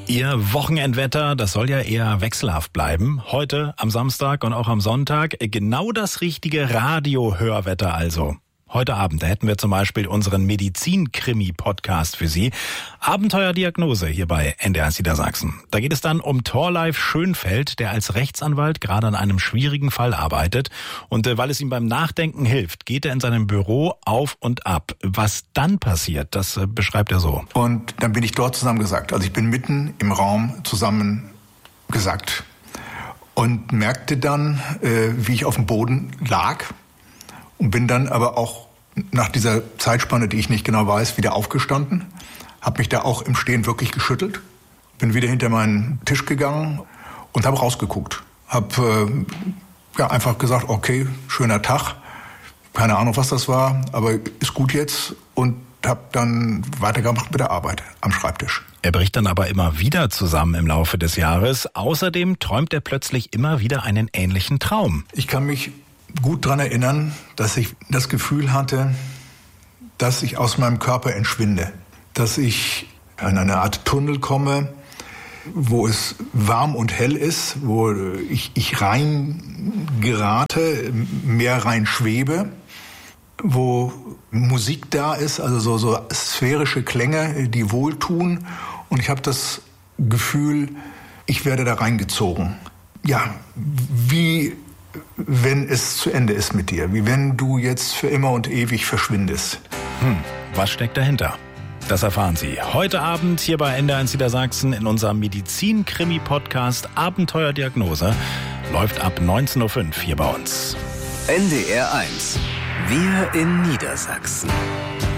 Ihr Wochenendwetter, das soll ja eher wechselhaft bleiben. Heute, am Samstag und auch am Sonntag genau das richtige Radiohörwetter also. Heute Abend, da hätten wir zum Beispiel unseren Medizin-Krimi-Podcast für Sie. Abenteuerdiagnose hier bei NDR Niedersachsen. Da geht es dann um Thorleif Schönfeld, der als Rechtsanwalt gerade an einem schwierigen Fall arbeitet. Und weil es ihm beim Nachdenken hilft, geht er in seinem Büro auf und ab. Was dann passiert, das beschreibt er so. Und dann bin ich dort zusammengesackt. Also ich bin mitten im Raum zusammengesackt und merkte dann, wie ich auf dem Boden lag. Und bin dann aber auch nach dieser Zeitspanne, die ich nicht genau weiß, wieder aufgestanden. Habe mich da auch im Stehen wirklich geschüttelt. Bin wieder hinter meinen Tisch gegangen und habe rausgeguckt. Habe einfach gesagt, okay, schöner Tag. Keine Ahnung, was das war, aber ist gut jetzt. Und habe dann weitergemacht mit der Arbeit am Schreibtisch. Er bricht dann aber immer wieder zusammen im Laufe des Jahres. Außerdem träumt er plötzlich immer wieder einen ähnlichen Traum. Ich kann mich gut daran erinnern, dass ich das Gefühl hatte, dass ich aus meinem Körper entschwinde. Dass ich in eine Art Tunnel komme, wo es warm und hell ist, wo ich rein gerate, mehr rein schwebe, wo Musik da ist, also so sphärische Klänge, die wohltun. Und ich habe das Gefühl, ich werde da reingezogen. Ja, wie wenn es zu Ende ist mit dir, wie wenn du jetzt für immer und ewig verschwindest. Was steckt dahinter? Das erfahren Sie heute Abend hier bei NDR Niedersachsen in unserem Medizin-Krimi-Podcast Abenteuerdiagnose. Läuft ab 19.05 Uhr hier bei uns. NDR 1. Wir in Niedersachsen.